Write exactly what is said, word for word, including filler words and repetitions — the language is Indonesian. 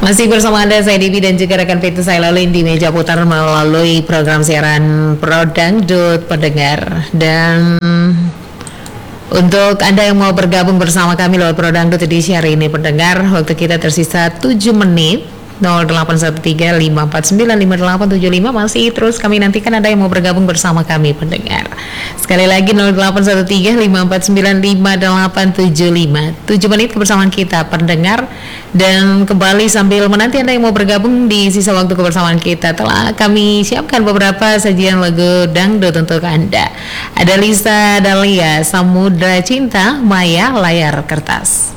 Masih bersama Anda, saya Devi dan juga rekan Petu saya lalu di meja putar melalui program siaran Pro Dangdut pendengar. Dan untuk Anda yang mau bergabung bersama kami lewat Pro Dangdut edisi hari ini pendengar, waktu kita tersisa tujuh menit. nol delapan satu tiga lima empat sembilan lima delapan tujuh lima masih terus kami nantikan ada yang mau bergabung bersama kami pendengar. Sekali lagi nol delapan satu tiga lima empat sembilan lima delapan tujuh lima. tujuh menit kebersamaan kita pendengar, dan kembali sambil menanti Anda yang mau bergabung di sisa waktu kebersamaan kita telah kami siapkan beberapa sajian lagu dangdut untuk Anda. Ada Lisa Dalia, Samudra Cinta, Maya, Layar Kertas.